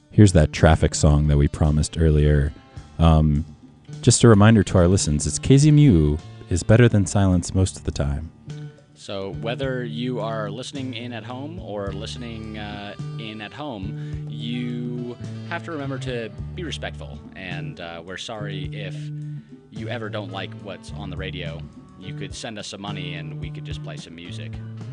Here's that traffic song that we promised earlier. Just a reminder to our listeners, it's KZMU is better than silence most of the time. So whether you are listening in at home or listening in at home, you have to remember to be respectful. And we're sorry if you ever don't like what's on the radio. You could send us some money and we could just play some music.